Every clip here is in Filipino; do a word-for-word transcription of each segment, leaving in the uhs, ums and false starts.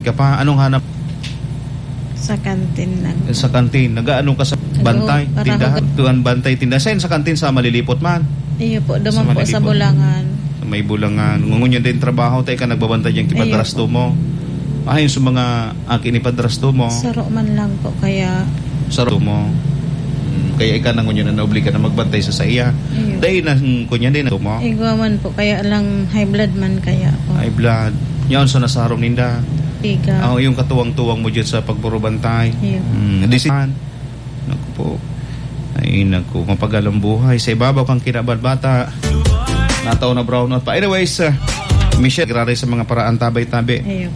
Ka pa, anong hanap? Sa kantin lang. Sa kantin. Nag-ano ka sa bantay? Para Tindahan? ako- Tuan bantay, tindahan. Saan sa kantin sa Malilipot man? Iyo po, Sa duman po sa Malilipot. Bulangan. May bulangan. Ngungunyan din trabaho. Tayo ka nagbabantay yung kipadrasto mo. Ayon sa mga akin ipadrasto mo. Saro man lang po, kaya Saro mo. Hmm, Kaya ika na ngunyan na naobliga na magbantay sa saya. iyo. Dahil na hmm, kunyan din na mo. Igwaman po, kaya lang high blood man kaya po. High blood. Yan sa nasarong ninda. Tiga. Ako yung katuwang-tuwang mo dyan sa pagburo bantay. Iyo. Hmm, disihan. Naku po. Ay, naku. Mapagalang buhay. Sa ibabaw kang kinabarbata. Nataw na brown out pa. Anyways, uh, Michelle, grabe sa mga paraan tabay-tabi. Iyo.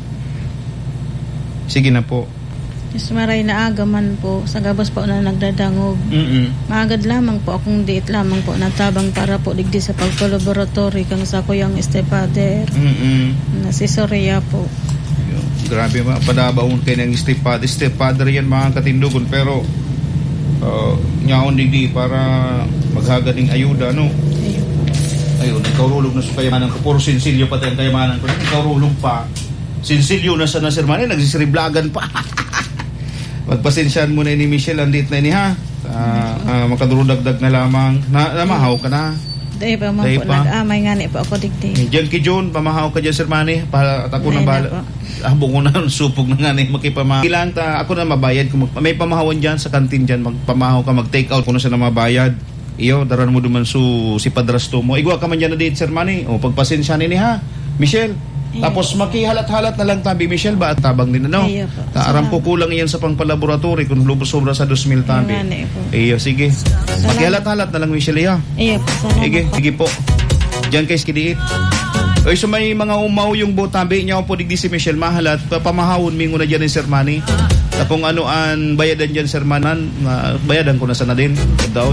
Sige na po. Yes, maray na aga man po. Sa gabos po na nagdadangog. Mm-mm. Maagad lamang po akong diit lamang po natabang para po digdi sa pagkolaboratory kang sa kuyang stepfather Mm-mm. na si Soria po. Yun. Grabe ma. Padabaon kayo ng stepfather. Stepfather yan mga katindugon. Pero, uh, nyaon digdi para maghagaling ayuda, no? Ayun. Ayun, ikaw rulog na sa kayamanan ko. Puro sinsilyo pa tayong kayamanan ko. Ikaw rulog pa. Sinsilyo na sa nasirmani, nagsisiriblagan pa. Magpasensyahan mo na ni Michelle, andit na ini ha. Uh, uh, makadurudagdag na lamang. Na, namahaw ka na. Dahil pa man Dahil po, pa. nag-amay nga ni po ako digdi. Diyan ki John, pamahaw ka dyan, Sir Manny. Para at ako Dahil na na bala. po. Habong ko na, supog na nga ni makipamahaw. Kailangan ta, ako na mabayad. Kung mag, may pamahawan dyan sa kantin dyan, magpamahaw ka, mag-take out ko na siya na mabayad. Iyo, daran mo duman su si padrasto mo. Igwa ka man dyan na dito, Sir Manny. O, pagpasensya ni ha, Michelle. Iyo Tapos po. makihalat-halat na lang tabi, Michelle, ba? At tabang din, ano? Iyo po. Taaram Salamat. ko kulang iyan sa pangpalaboratory kung lubos sobra sa dos mil tabi. Nga ni po. Iyo, sige. Makihalat-halat na lang, Michelle, iya. Iyo po, salamat Sige, po. sige po. Diyan kay Skidiit. Oy, so may mga umaw yung botabi niya po digdi si Michelle mahalat. Papamahawon mingo na dyan ni Sir Manny. Tapong ano an bayadan dyan Sir Manan. Uh, bayadan ko na sana din. Daud.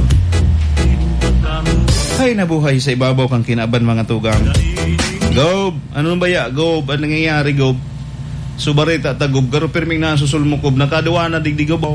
Ay, nabuhay sa ibabaw kang kinaban mga tugang. Gob, ano ba ya? Gob, ano nangyayari Gob? Subarita tagob, garo pirming na susulmukob. Nakaduwa na digdi Gob.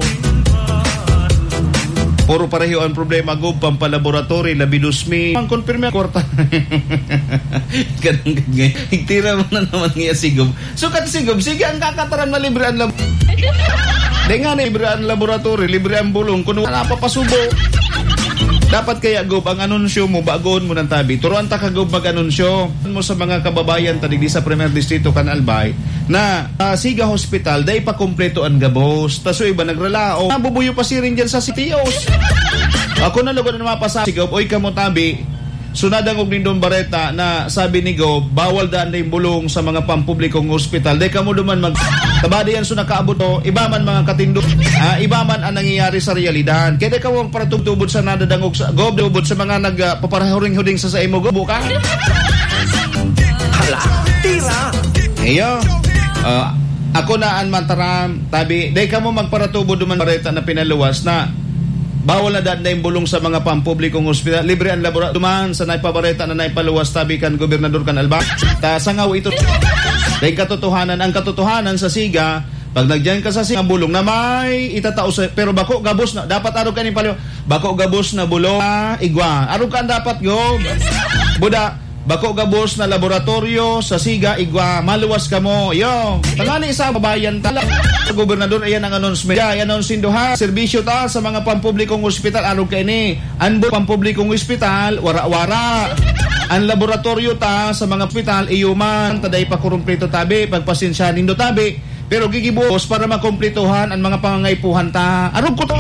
Puro pareho ang problema, Gob, pampalaboratory, labidusmi. Ang konfirme, kwarta. Ganang ganyan. Higtira mo na naman nga si Gob. Sukat si Gob, sige ang kakataran na libre ang lab... Di nga na libre ang laboratory, libre ang bulong. Kung wala pa pasubo. Dapat kaya, Gob, ang anunsyo mo, bagoon mo ng tabi. Turuan ta ka, Gob, mag-anunsyo mo sa mga kababayan tadig di sa Premier Distrito, Canalbay, na uh, Siga Hospital, day pa kompleto ang gabos. Taso iba nagralao. Nabubuyo pa si rin dyan sa sitios. Ako na lugar na mapasa si Gob, oy ka mo tabi, sunadang og nindong bareta na sabi ni Gob, bawal daan na yung bulong sa mga pampublikong hospital. Day ka mo duman mag... Tabadi yan so nakaabot to, iba man mga katindog, ah, iba man ang nangyayari sa realidad. Kaya di ka mong paratubtubod sa nadadangog sa Gob, tubod sa mga nagpaparahuring-huring sa sa imo, Gob, buka. Hala, tira! Iyo, uh, ako na ang mantaram, tabi, di ka mo magparatubod duman bareta na pinaluwas na bawal na daan na yung bulong sa mga pampublikong hospital. Libre ang laboratory. Duman sa naipabareta na naipaluwas tabi kan Gobernador Canalbay. Ta sangaw ito. Dahil katotohanan, ang katotohanan sa Siga, pag nagdiyan ka sa Siga bulong na may itatao sa, pero bako gabos na, dapat araw ka ni paliw, bako gabos na bulong, ah, igwa. Araw ka dapat, Gob. Buda, bako gabos na laboratorio sa Siga, igwa, maluwas ka mo. Yo, tangani sa babayan tala. Gobernador, ayan ang announcement. Ayan ang sinduha. Serbisyo ta sa mga pampublikong ospital. Araw ka ini. Anbo pampublikong ospital, wara-wara. Ang laboratorio ta sa mga ospital, iyuman. Taday pa kurumpleto tabi. Pagpasensya nindo tabi. Pero gigibos para makompletohan ang mga pangangaipuhan ta. Araw ko to.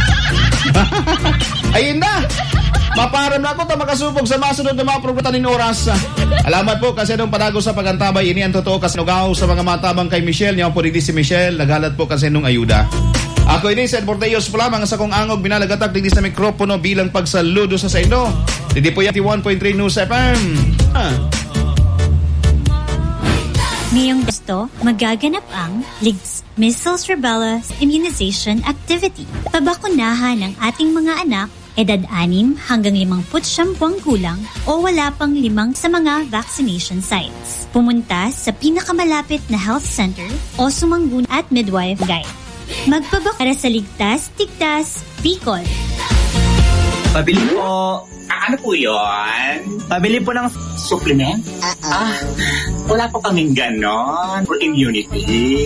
Ayun na. Maparam na ako ta makasubog sa masunod na mga programa ni oras. Alamat po kasi nung padago sa pagantabay. Ini ang totoo kasi nugaw sa mga matabang kay Michelle. Niya po digdi si Michelle. Nagalat po kasi nung ayuda. Ako ini sa Bordeos po lamang sa kong angog binalagatak digdi sa mikropono bilang pagsaludo sa sa indo. Digdi po yung one point three News F M. Ah. Ngayong gusto, magaganap ang Ligs Measles Rubella Immunization Activity. Pabakunahan ng ating mga anak edad anim hanggang limangput siyam buwang gulang o wala pang limang sa mga vaccination sites. Pumunta sa pinakamalapit na health center o sumanggun at midwife guide. Magpabak para sa ligtas, tigtas, Bicol. Pabili po. Ah, ano po yun? Pabili po ng supplement? Uh-uh. Ah, wala po kaming ganon for immunity.